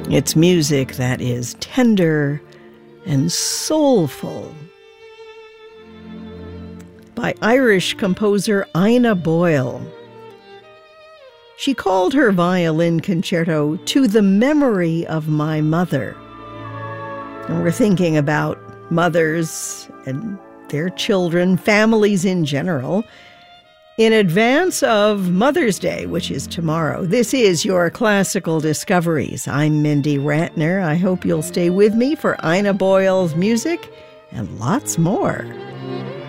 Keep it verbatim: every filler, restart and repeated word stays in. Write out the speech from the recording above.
It's music that is tender and soulful. By Irish composer Ina Boyle. She called her violin concerto "To the Memory of My Mother." And we're thinking about mothers and their children, families in general, in advance of Mother's Day, which is tomorrow. This is your Classical Discoveries. I'm Mindy Ratner. I hope you'll stay with me for Ina Boyle's music and lots more.